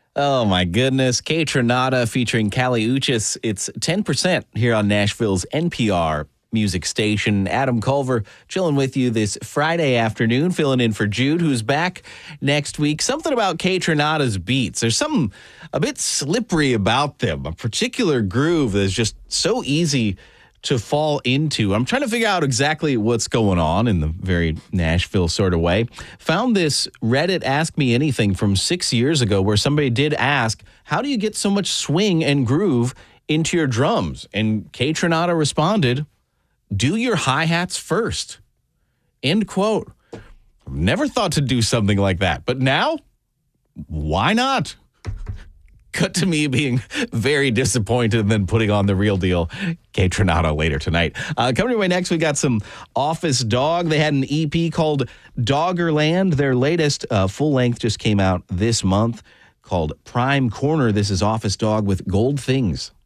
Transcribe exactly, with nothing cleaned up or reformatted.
Oh, my goodness. Kay Tronada featuring Kali Uchis. It's ten percent here on Nashville's N P R music station. Adam Culver chilling with you this Friday afternoon, filling in for Jude, who's back next week. Something about Kay Tronada's beats. There's something a bit slippery about them, a particular groove that's just so easy to fall into. I'm trying to figure out exactly what's going on in the very Nashville sort of way. Found this Reddit Ask Me Anything from six years ago where somebody did ask, how do you get so much swing and groove into your drums? And Kay Tronada responded, do your hi-hats first. End quote. I've never thought to do something like that, but now, why not? Cut to me being very disappointed and then putting on the real deal. Kay Tronada later tonight. Uh, coming your way next, we got some Office Dog. They had an E P called Doggerland. Their latest uh, full length just came out this month called Prime Corner. This is Office Dog with Gold Things.